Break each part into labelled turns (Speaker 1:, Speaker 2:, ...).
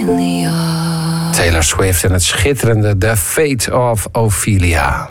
Speaker 1: Taylor Swift en het schitterende The Fate of Ophelia.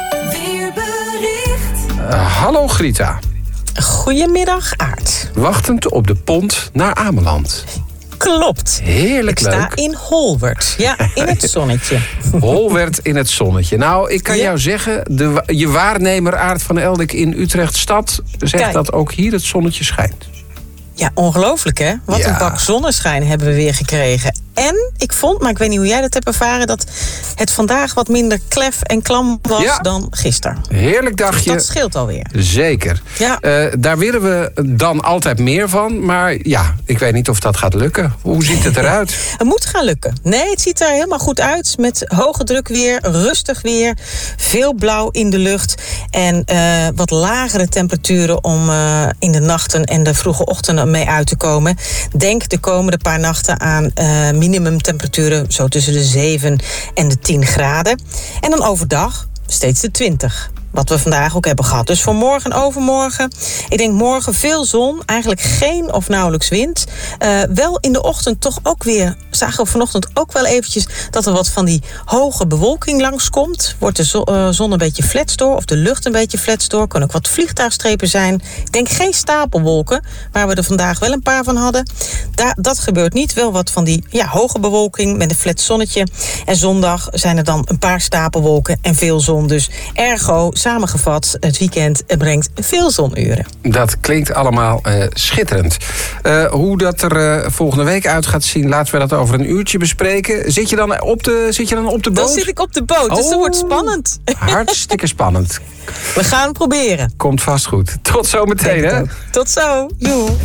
Speaker 1: Hallo Grita.
Speaker 2: Goedemiddag, Aart.
Speaker 1: Wachtend op de pont naar Ameland.
Speaker 2: Klopt.
Speaker 1: Heerlijk leuk.
Speaker 2: Ik sta in Holwert. Ja, in het zonnetje.
Speaker 1: Holwert in het zonnetje. Nou, ik kan jou zeggen, je waarnemer Aart van Eldik in Utrecht stad zegt dat ook hier het zonnetje schijnt.
Speaker 2: Ja, ongelooflijk hè? Wat een bak zonneschijn hebben we weer gekregen. En ik vond, maar ik weet niet hoe jij dat hebt ervaren, dat het vandaag wat minder klef en klam was dan gisteren.
Speaker 1: Heerlijk dagje.
Speaker 2: Dus dat scheelt alweer.
Speaker 1: Zeker.
Speaker 2: Ja.
Speaker 1: Daar willen we dan altijd meer van. Maar ja, ik weet niet of dat gaat lukken. Hoe ziet het eruit?
Speaker 2: Het moet gaan lukken. Nee, het ziet er helemaal goed uit. Met hoge druk weer, rustig weer. Veel blauw in de lucht. En wat lagere temperaturen om in de nachten en de vroege ochtenden mee uit te komen. Denk de komende paar nachten aan minimumtemperaturen zo tussen de 7 en de 10 graden. En dan overdag steeds de 20. Wat we vandaag ook hebben gehad. Dus voor morgen en overmorgen. Ik denk morgen veel zon. Eigenlijk geen of nauwelijks wind. Wel in de ochtend toch ook weer. Zagen we vanochtend ook wel eventjes dat er wat van die hoge bewolking langskomt. Wordt de zon een beetje flats door. Of de lucht een beetje flats door. Kan ook wat vliegtuigstrepen zijn. Ik denk geen stapelwolken. Waar we er vandaag wel een paar van hadden. Dat gebeurt niet. Wel wat van die hoge bewolking met een flats zonnetje. En zondag zijn er dan een paar stapelwolken en veel zon. Dus ergo, samengevat, het weekend brengt veel zonuren. Dat
Speaker 1: klinkt allemaal schitterend. Hoe dat er volgende week uit gaat zien, laten we dat over een uurtje bespreken. Zit je dan op de boot?
Speaker 2: Dan zit ik op de boot, dus dat wordt spannend.
Speaker 1: Hartstikke spannend.
Speaker 2: We gaan het proberen.
Speaker 1: Komt vast goed. Tot zometeen, hè?
Speaker 2: Tot zo. Joe.